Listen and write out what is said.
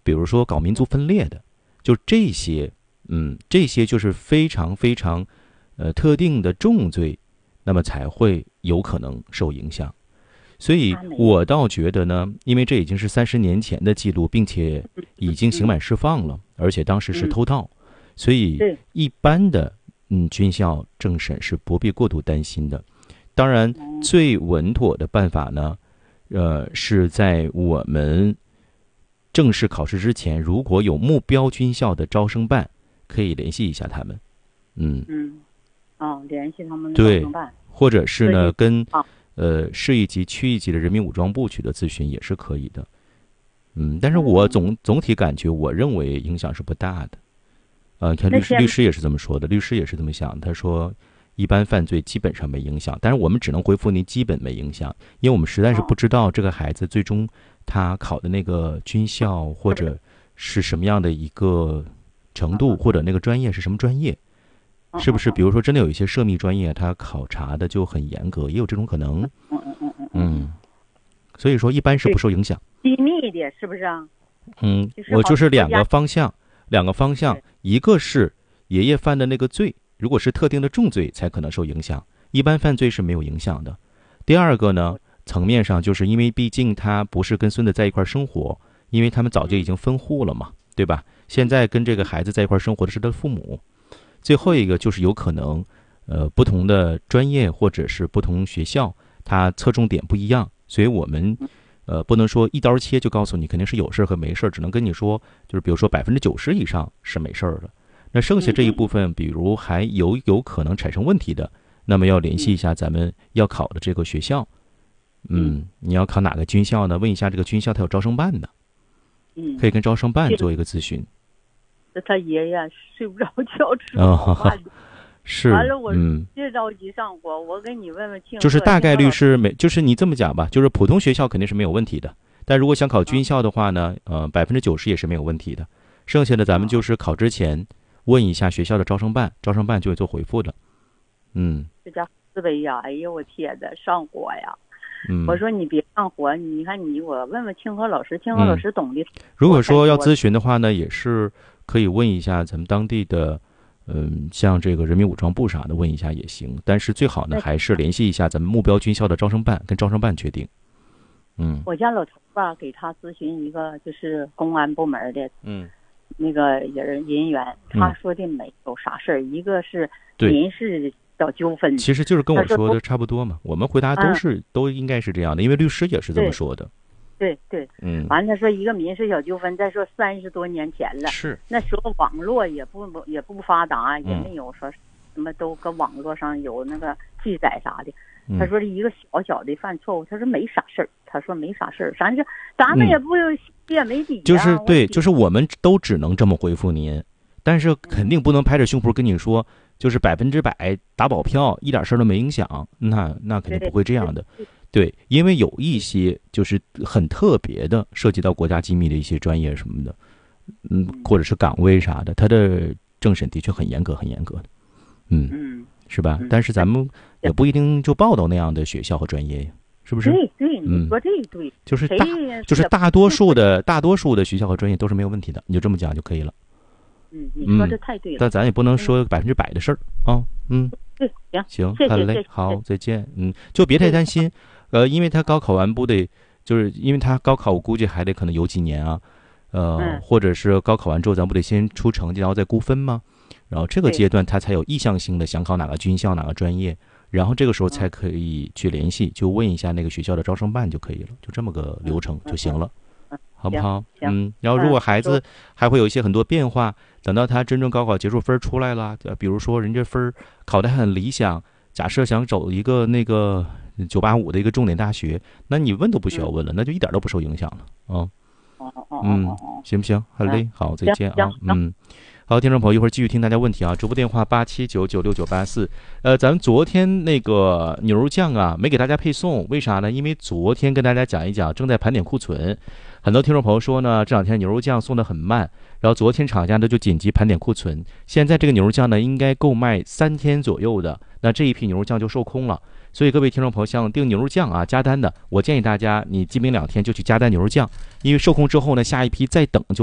比如说搞民族分裂的，就这些，这些就是非常非常特定的重罪，那么才会有可能受影响。所以我倒觉得呢，因为这已经是30年前的记录，并且已经刑满释放了，而且当时是偷盗，所以一般的军校政审是不必过度担心的。当然，最稳妥的办法呢，是在我们正式考试之前，如果有目标军校的招生办，可以联系一下他们。 联系他们的招生办， 或者是呢跟市一级、区一级的人民武装部取得咨询也是可以的。但是我总体感觉，我认为影响是不大的。看律师也是这么说的，律师也是这么想。他说，一般犯罪基本上没影响，但是我们只能回复您基本没影响，因为我们实在是不知道这个孩子最终他考的那个军校或者是什么样的一个程度，或者那个专业是什么专业。是不是比如说真的有一些涉密专业他考察的就很严格，也有这种可能。所以说一般是不受影响。 机密的是不是啊？ 我就是两个方向，一个是爷爷犯的那个罪，如果是特定的重罪才可能受影响，一般犯罪是没有影响的。第二个呢，层面上就是因为毕竟他不是跟孙子在一块生活，因为他们早就已经分户了嘛，对吧？现在跟这个孩子在一块生活的是他的父母。最后一个就是有可能，不同的专业或者是不同学校，它侧重点不一样，所以我们不能说一刀切就告诉你肯定是有事和没事，只能跟你说，就是比如说90%以上是没事的，那剩下这一部分，比如还有可能产生问题的，那么要联系一下咱们要考的这个学校。你要考哪个军校呢？问一下这个军校它有招生办的，可以跟招生办做一个咨询。 他爷爷睡不着觉，吃不好饭， 是完了我别着急上火，我给你问问清。 就是大概率是就是你这么讲吧，就是普通学校肯定是没有问题的，但如果想考军校的话呢，90%也是没有问题的。剩下的咱们就是考之前问一下学校的招生办，招生办就会做回复的。 这家思维呀，哎呀我天哪，上火呀！我说你别上火，你看我问问清河老师，清河老师懂的。 如果说要咨询的话呢，也是可以问一下咱们当地的，像这个人民武装部啥的问一下也行。但是最好呢，还是联系一下咱们目标军校的招生办，跟招生办确定。 我家老头吧，给他咨询一个就是公安部门的，那个人员，他说的没有啥事儿，一个是民事小纠纷， 其实就是跟我说的差不多嘛。我们回答都应该是这样的，因为律师也是这么说的。 对，完了他说一个民事小纠纷，再说30多年前了， 是那时候网络也不发达，也没有说什么都搁网络上有那个记载啥的。他说一个小的犯错误，他说没啥事儿，反正咱们也不也没底， 就是对，就是我们都只能这么回复您，但是肯定不能拍着胸脯跟你说就是100%打保票，一点事儿都没影响，那肯定不会这样的。对，因为有一些就是很特别的，涉及到国家机密的一些专业什么的，或者是岗位啥的，它的政审的确很严格的，是吧？但是咱们也不一定就报到那样的学校和专业呀，是不是？ 对，你说这对， 就是大多数的学校和专业都是没有问题的，你就这么讲就可以了。 你说这太对了。 但咱也不能说100%的事儿啊。 对， 行，好嘞，好，再见。就别太担心。因为他高考完不得，就是因为他高考，我估计还得可能有几年啊，或者是高考完之后，咱不得先出成绩，然后再估分吗？然后这个阶段他才有意向性的想考哪个军校、哪个专业，然后这个时候才可以去联系，就问一下那个学校的招生办就可以了，就这么个流程就行了，好不好？然后如果孩子还会有一些很多变化，等到他真正高考结束分出来了，比如说人家分考得很理想，假设想走一个那个985的一个重点大学，那你问都不需要问了，那就一点都不受影响了行不行？好嘞，好，再见啊。好，听众朋友，一会儿继续听大家问题啊。直播电话87996994。咱们昨天那个牛肉酱啊，没给大家配送，为啥呢？因为昨天跟大家讲一讲，正在盘点库存。很多听众朋友说呢，这两天牛肉酱送得很慢，然后昨天厂家呢就紧急盘点库存。现在这个牛肉酱呢，应该购卖3天左右的，那这一批牛肉酱就售空了。所以各位听众朋友，想订牛肉酱啊，加单的，我建议大家你今明2天就去加单牛肉酱，因为售空之后呢，下一批再等就